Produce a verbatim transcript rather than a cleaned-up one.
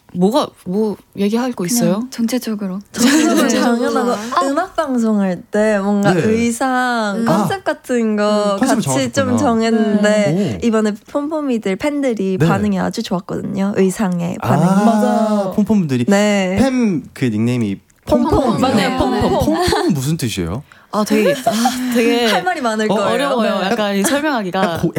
뭐가 뭐 얘기하고 있어요? 전체적으로. 전체적으로 당연하고 음악 방송할 때 뭔가 네. 의상 음. 컨셉 아. 같은 거 음, 컨셉을 같이 좀 정하셨구나. 정했는데 오. 이번에 폼폼이들 팬들이 네. 반응이 아주 좋았거든요. 의상의 반응이. 아, 맞아. 폼폼분들이 네. 팸 그 닉네임이 폼폼. 맞아요, 폼폼. 폼폼은 무슨 뜻이에요? 아 되게 아, 되게 할 말이 많을 어, 거예요. 어려워요. 네. 약간 이 설명하기가. 고,